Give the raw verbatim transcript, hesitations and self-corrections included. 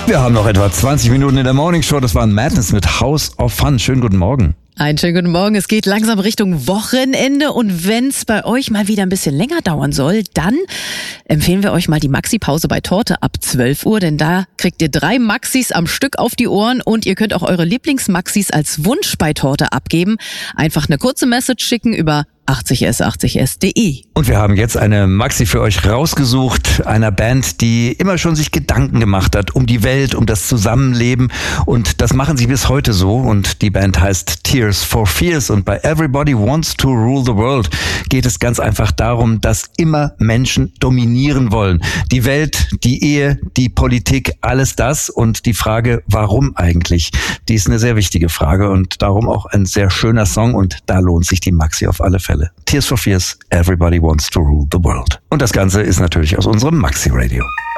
Wir haben noch etwa zwanzig Minuten in der Morning Show. Das war ein Madness mit House of Fun. Schönen guten Morgen. Einen schönen guten Morgen. Es geht langsam Richtung Wochenende und wenn es bei euch mal wieder ein bisschen länger dauern soll, dann empfehlen wir euch mal die Maxi-Pause bei Torte ab zwölf Uhr, denn da kriegt ihr drei Maxis am Stück auf die Ohren und ihr könnt auch eure Lieblings-Maxis als Wunsch bei Torte abgeben. Einfach eine kurze Message schicken über achtzig s achtzig s punkt de. Und wir haben jetzt eine Maxi für euch rausgesucht, einer Band, die immer schon sich Gedanken gemacht hat um die Welt, um das Zusammenleben, und das machen sie bis heute so, und die Band heißt Tears for Fears, und bei Everybody Wants to Rule the World geht es ganz einfach darum, dass immer Menschen dominieren wollen. Die Welt, die Ehe, die Politik, alles das, und die Frage, warum eigentlich, die ist eine sehr wichtige Frage und darum auch ein sehr schöner Song, und da lohnt sich die Maxi auf alle Fälle. Tears for Fears, Everybody Wants to Rule the World. Und das Ganze ist natürlich aus unserem Maxi Radio.